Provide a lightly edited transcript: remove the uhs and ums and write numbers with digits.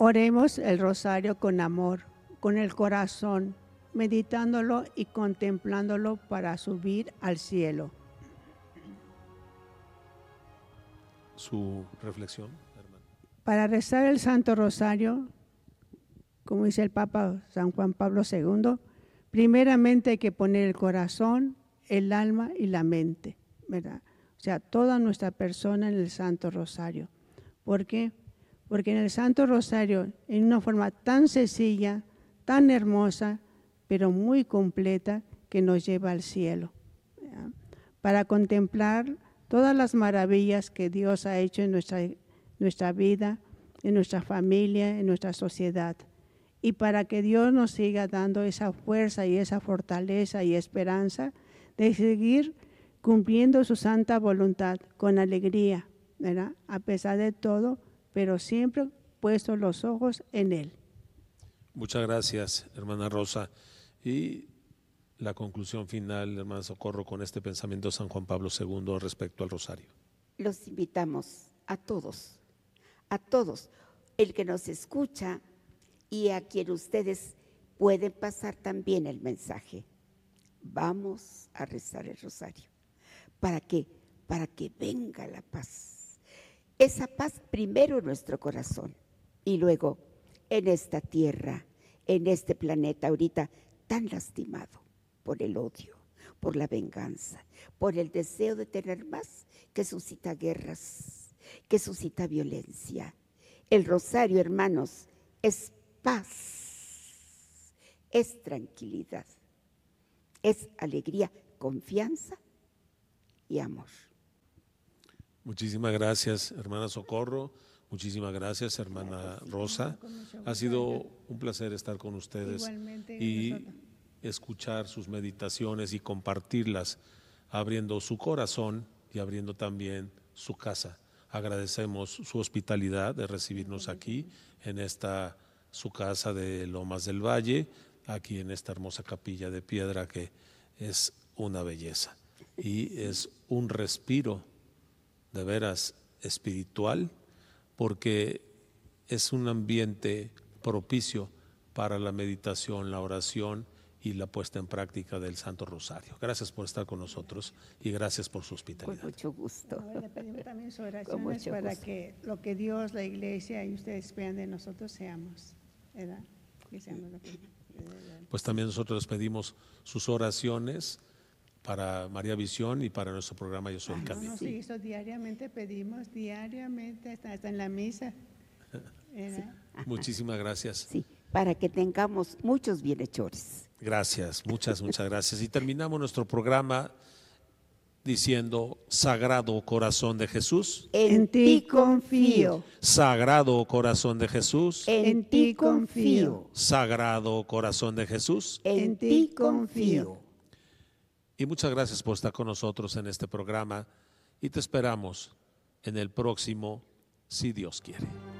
Oremos el rosario con amor, con el corazón, meditándolo y contemplándolo para subir al cielo. Su reflexión, hermano. Para rezar el Santo Rosario, como dice el Papa San Juan Pablo II, primeramente hay que poner el corazón, el alma y la mente, ¿verdad? O sea, toda nuestra persona en el Santo Rosario. ¿Por qué? Porque en el Santo Rosario, en una forma tan sencilla, tan hermosa, pero muy completa, que nos lleva al cielo, ¿verdad? Para contemplar todas las maravillas que Dios ha hecho en nuestra vida, en nuestra familia, en nuestra sociedad. Y para que Dios nos siga dando esa fuerza y esa fortaleza y esperanza de seguir cumpliendo su santa voluntad con alegría, ¿verdad? A pesar de todo, pero siempre puestos los ojos en Él. Muchas gracias, hermana Rosa. Y la conclusión final, hermana Socorro, con este pensamiento de San Juan Pablo II respecto al rosario. Los invitamos a todos, el que nos escucha y a quien ustedes pueden pasar también el mensaje. Vamos a rezar el rosario. ¿Para qué? Para que venga la paz. Esa paz primero en nuestro corazón y luego en esta tierra, en este planeta ahorita tan lastimado por el odio, por la venganza, por el deseo de tener más, que suscita guerras, que suscita violencia. El rosario, hermanos, es paz, es tranquilidad, es alegría, confianza y amor. Muchísimas gracias, hermana Socorro. Muchísimas gracias, hermana Rosa. Ha sido un placer estar con ustedes. Igualmente, y nosotros. escuchar sus meditaciones y compartirlas, abriendo su corazón y abriendo también su casa. Agradecemos su hospitalidad de recibirnos aquí en esta su casa de Lomas del Valle, aquí en esta hermosa capilla de piedra que es una belleza y es un respiro de veras espiritual, porque es un ambiente propicio para la meditación, la oración y la puesta en práctica del Santo Rosario. Gracias por estar con nosotros y gracias por su hospitalidad. Con mucho gusto. No, le pedimos también sus Con oraciones mucho para gusto. que lo que Dios, la Iglesia y ustedes esperan de nosotros seamos, ¿verdad? Que seamos lo que, Pues también nosotros les pedimos sus oraciones para María Visión y para nuestro programa Yo Soy el no, Camino. sí, eso diariamente pedimos, diariamente, hasta en la misa, ¿verdad? Muchísimas gracias. Sí, para que tengamos muchos bienhechores. Gracias, muchas gracias. Y terminamos nuestro programa diciendo: Sagrado Corazón de Jesús, En ti confío. Sagrado Corazón de Jesús, En ti confío. Sagrado Corazón de Jesús. En ti confío. Y muchas gracias por estar con nosotros en este programa y te esperamos en el próximo, si Dios quiere.